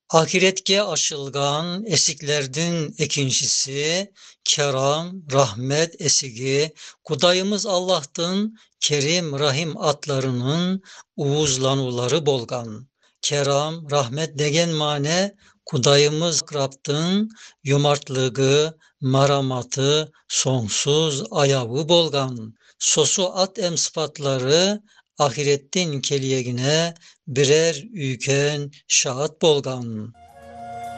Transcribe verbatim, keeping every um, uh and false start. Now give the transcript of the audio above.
Ahiretge aşılgan esiklerden ekinçisi, keram, rahmet esigi, Kudayımız Allah'tın Kerim, Rahim adlarının uğuzlanıları bolgan. Keram, rahmet degen mane, Kudayımız Rabb'tın yumartlığı, maramatı, sonsuz ayağı bolgan. Sosu at em sıfatları, ahirettin keliyegine birer üyken şahat bolgan.